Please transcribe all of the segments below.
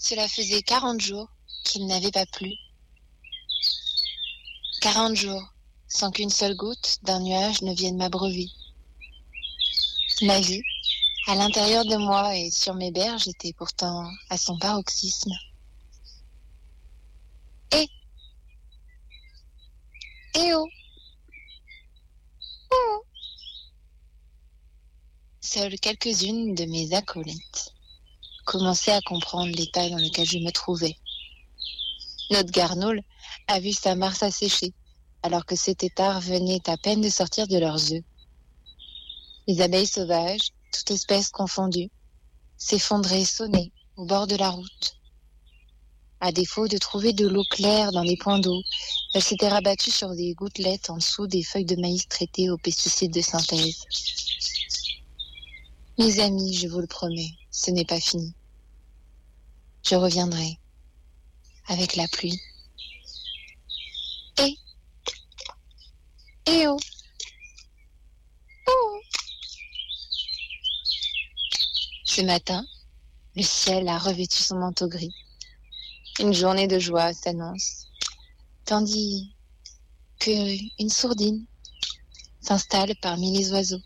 Cela faisait 40 jours qu'il n'avait pas plu. 40 jours sans qu'une seule goutte d'un nuage ne vienne m'abreuver. Ma vie, à l'intérieur de moi et sur mes berges, était pourtant à son paroxysme. Eh oh, oh. Seules quelques-unes de mes acolytes commençaient à comprendre l'état dans lequel je me trouvais. Notre garnoule a vu sa mare s'assécher, alors que ces têtards venaient à peine de sortir de leurs œufs. Les abeilles sauvages, toutes espèces confondues, s'effondraient sonnées au bord de la route. À défaut de trouver de l'eau claire dans des points d'eau, elles s'étaient rabattues sur des gouttelettes en dessous des feuilles de maïs traitées aux pesticides de synthèse. Mes amis, je vous le promets, ce n'est pas fini. Je reviendrai avec la pluie. Eh oh, oh. Ce matin, le ciel a revêtu son manteau gris. Une journée de joie s'annonce, tandis qu'une sourdine s'installe parmi les oiseaux.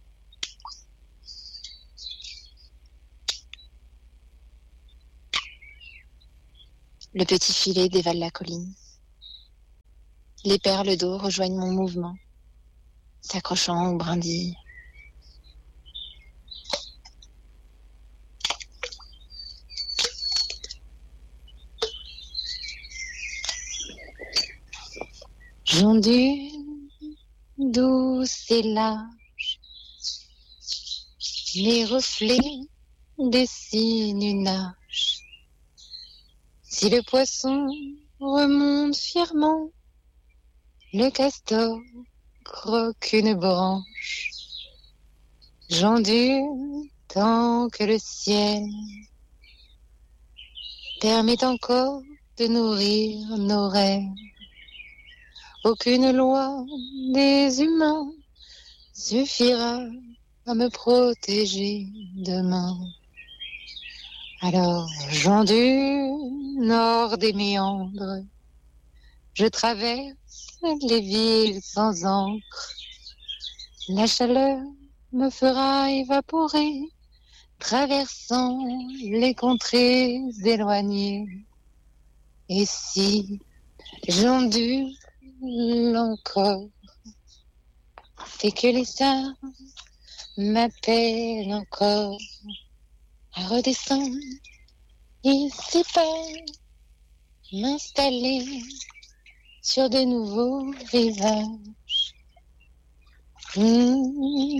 Le petit filet dévale la colline. Les perles d'eau rejoignent mon mouvement, s'accrochant aux brindilles. J'ondule douce et large, les reflets dessinent une arche. Si le poisson remonte fièrement, le castor croque une branche. J'ondule tant que le ciel permet encore de nourrir nos rêves. Aucune loi des humains suffira à me protéger demain. Alors j'ondule nord des méandres, je traverse les villes sans encre. La chaleur me fera évaporer, traversant les contrées éloignées. Et si j'ondule encore, c'est que les stars m'appellent encore à redescendre ici pas, m'installer sur de nouveaux rivages.